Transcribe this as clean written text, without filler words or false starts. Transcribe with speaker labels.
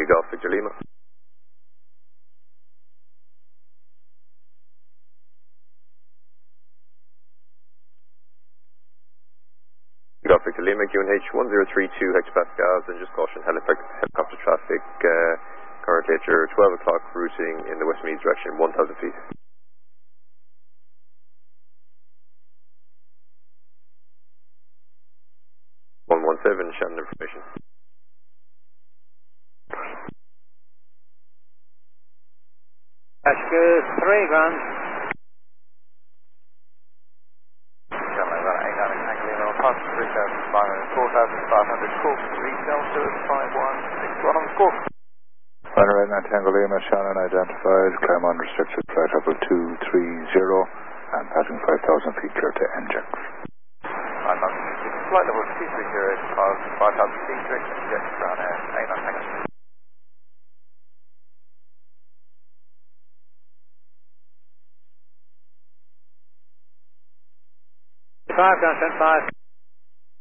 Speaker 1: Golf Victor Lima. Golf Victor Lima, QNH 1032 hectopascals, and just caution helicopter traffic currently at your 12 o'clock routing in the Westmeath direction, 1,000 feet. 117, Shannon information.
Speaker 2: That's good, 3 grand.
Speaker 3: Shannon, about 800 Tango Lima, past 3,500, 4,500, Cork, 3 Delta, 5161 on Cork.
Speaker 4: Runner right now, Tango Lima, Shannon identified, climb unrestricted, flight level 230, and passing 5,000 feet clear to NJAX.
Speaker 3: Flight level 230, past 5,000 feet, direct NJAX, ground air, 8 on Tango.
Speaker 2: 5, down 10, 5.